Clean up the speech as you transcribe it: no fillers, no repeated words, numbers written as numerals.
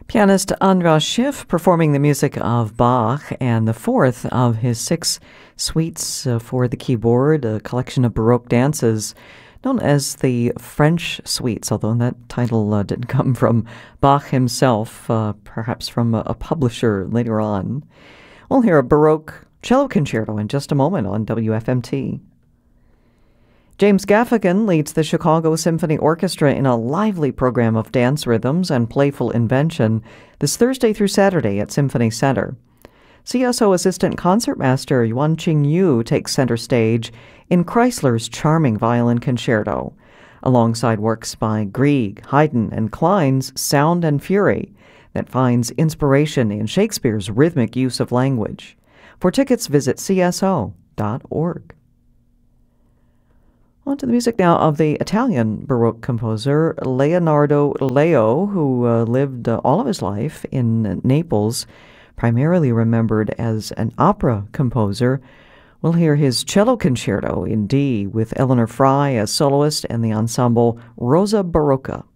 Pianist Andras Schiff performing the music of Bach and the fourth of his 6 suites for the keyboard, a collection of Baroque dances known as the French Suites, although that title didn't come from Bach himself, perhaps from a publisher later on. We'll hear a Baroque cello concerto in just a moment on WFMT. James Gaffigan leads the Chicago Symphony Orchestra in a lively program of dance rhythms and playful invention this Thursday through Saturday at Symphony Center. CSO Assistant Concertmaster Yuan-Ching Yu takes center stage in Chrysler's charming violin concerto, alongside works by Grieg, Haydn, and Klein's Sound and Fury that finds inspiration in Shakespeare's rhythmic use of language. For tickets, visit cso.org. On to the music now of the Italian Baroque composer Leonardo Leo, who lived all of his life in Naples, primarily remembered as an opera composer. We'll hear his cello concerto in D with Eleanor Fry as soloist and the ensemble Rosa Barocca.